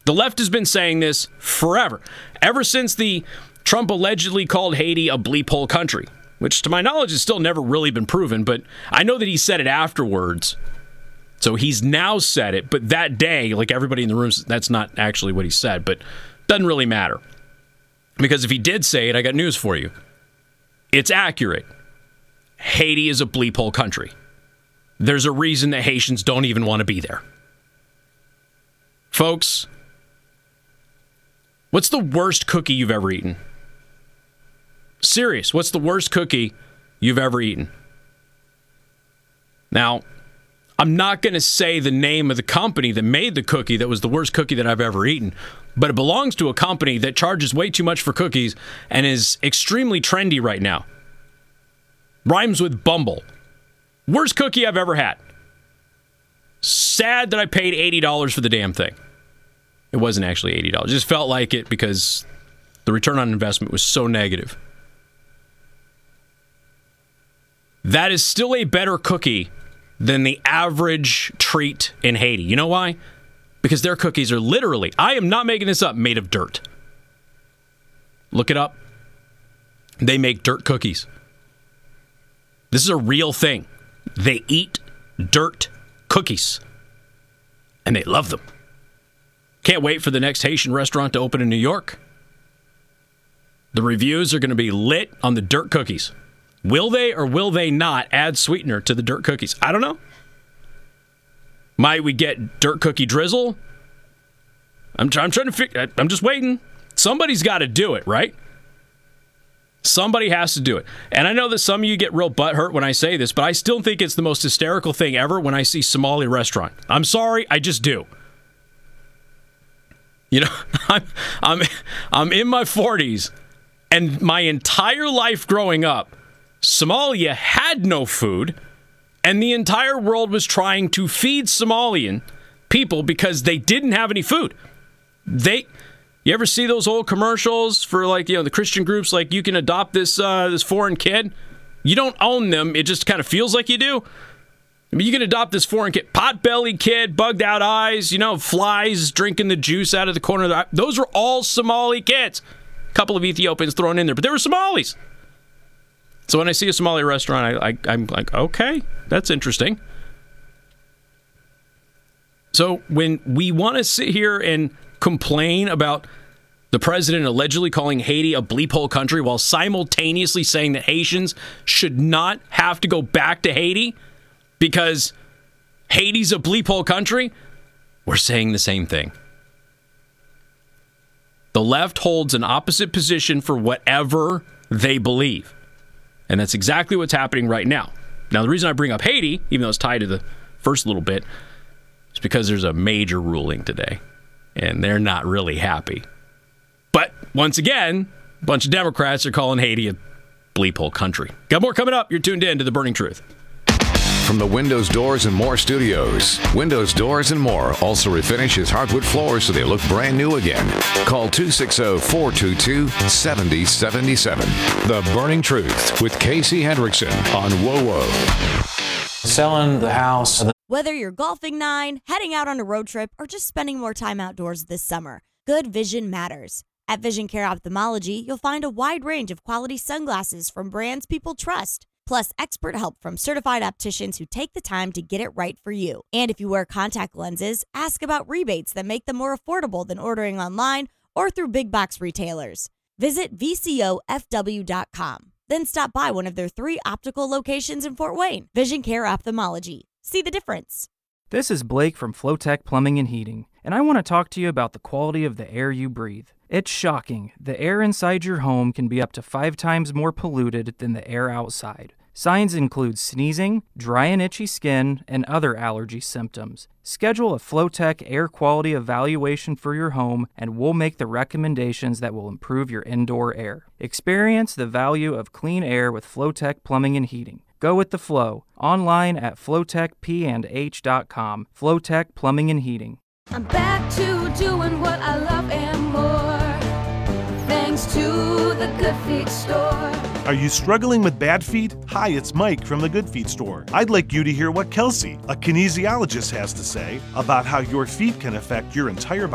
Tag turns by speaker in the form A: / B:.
A: The left has been saying this forever, ever since the Trump allegedly called Haiti a bleep hole country, which to my knowledge has still never really been proven, but I know that he said it afterwards. So he's now said it, but that day, like everybody in the room, that's not actually what he said, but doesn't really matter. Because if he did say it, I got news for you. It's accurate. Haiti is a bleep hole country. There's a reason that Haitians don't even want to be there. Folks, what's the worst cookie you've ever eaten? Serious, what's the worst cookie you've ever eaten? Now, I'm not going to say the name of the company that made the cookie that was the worst cookie that I've ever eaten, but it belongs to a company that charges way too much for cookies and is extremely trendy right now. Rhymes with Bumble. Worst cookie I've ever had. Sad that I paid $80 for the damn thing. It wasn't actually $80. It just felt like it because the return on investment was so negative. That is still a better cookie than the average treat in Haiti. You know why? Because their cookies are literally, I am not making this up, made of dirt. Look it up. They make dirt cookies. This is a real thing. They eat dirt cookies. And they love them. Can't wait for the next Haitian restaurant to open in New York. The reviews are going to be lit on the dirt cookies. Will they or will they not add sweetener to the dirt cookies? I don't know. Might we get dirt cookie drizzle? I'm trying to figure. I'm just waiting. Somebody's got to do it, right? Somebody has to do it. And I know that some of you get real butthurt when I say this, but I still think it's the most hysterical thing ever when I see Somali restaurant. I'm sorry, I just do. You know, I'm in my 40s, and my entire life growing up, Somalia had no food, and the entire world was trying to feed Somalian people because they didn't have any food. You ever see those old commercials for, like, you know, the Christian groups, like, you can adopt this foreign kid? You don't own them. It just kind of feels like you do. I mean, you can adopt this foreign kid, pot-bellied kid, bugged-out eyes, you know, flies drinking the juice out of the corner of the eye. Those were all Somali kids. A couple of Ethiopians thrown in there, but they were Somalis. So when I see a Somali restaurant, I'm like, okay, that's interesting. So when we want to sit here and complain about the president allegedly calling Haiti a bleep hole country while simultaneously saying that Haitians should not have to go back to Haiti because Haiti's a bleep hole country, we're saying the same thing. The left holds an opposite position for whatever they believe. And that's exactly what's happening right now. Now, the reason I bring up Haiti, even though it's tied to the first little bit, is because there's a major ruling today. And they're not really happy. But, once again, a bunch of Democrats are calling Haiti a bleep hole country. Got more coming up. You're tuned in to The Burning Truth.
B: From the Windows, Doors, and More studios, Windows, Doors, and More also refinishes hardwood floors so they look brand new again. Call 260-422-7077. The Burning Truth with Casey Hendrickson on WOWO.
C: Selling the house.
D: Whether you're golfing 9, heading out on a road trip, or just spending more time outdoors this summer, good vision matters. At Vision Care Ophthalmology, you'll find a wide range of quality sunglasses from brands people trust, plus expert help from certified opticians who take the time to get it right for you. And if you wear contact lenses, ask about rebates that make them more affordable than ordering online or through big box retailers. Visit VCOFW.com. Then stop by one of their 3 optical locations in Fort Wayne. Vision Care Ophthalmology. See the difference.
E: This is Blake from Flowtech Plumbing and Heating, and I want to talk to you about the quality of the air you breathe. It's shocking. The air inside your home can be up to 5 times more polluted than the air outside. Signs include sneezing, dry and itchy skin, and other allergy symptoms. Schedule a Flowtech air quality evaluation for your home, and we'll make the recommendations that will improve your indoor air. Experience the value of clean air with Flowtech Plumbing and Heating. Go with the flow. Online at flowtechpandh.com. Flowtech Plumbing and Heating.
F: I'm back to doing what I love and more, thanks to the Good Feet store.
G: Are you struggling with bad feet? Hi, it's Mike from the Good Feet store. I'd like you to hear what Kelsey, a kinesiologist, has to say about how your feet can affect your entire body.